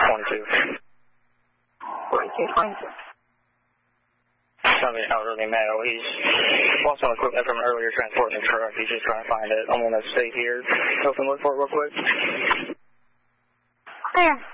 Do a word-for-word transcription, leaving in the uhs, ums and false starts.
twenty-two. forty-two twenty-two. Somebody elderly male. He's lost some equipment from an earlier transporting truck. He's just trying to find it. I'm going to stay here. Help him look for it real quick. Clear.